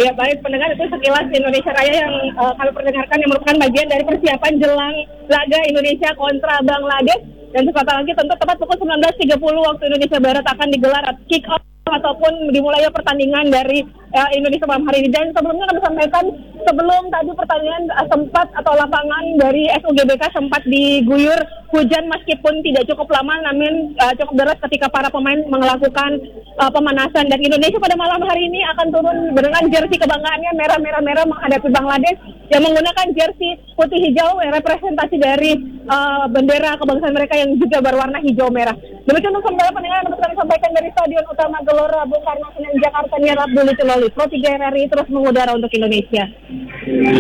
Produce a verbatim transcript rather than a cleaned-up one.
Ya baik pendengar, itu sekilas Indonesia Raya yang uh, kami perdengarkan yang merupakan bagian dari persiapan jelang laga Indonesia kontra Bangladesh. Dan sebentar lagi tentu tepat pukul sembilan belas tiga puluh waktu Indonesia Barat akan digelar kick off ataupun dimulai pertandingan dari uh, Indonesia malam hari ini. Dan sebelumnya kami sampaikan sebelum tadi pertandingan uh, sempat atau lapangan dari S U G B K sempat diguyur hujan meskipun tidak cukup lama, namun uh, cukup deras ketika para pemain melakukan uh, pemanasan. Dan Indonesia pada malam hari ini akan turun dengan jersey kebanggaannya merah-merah-merah menghadapi Bangladesh yang menggunakan jersey putih hijau yang representasi dari uh, bendera kebangsaan mereka yang juga berwarna hijau merah. Demikian untuk sementara pendengar yang dapat kami sampaikan dari Stadion Utama Gelora Bung Karno Senen Jakarta. Niar Abdul Tuloli, Pro tiga R R I terus mengudara untuk Indonesia.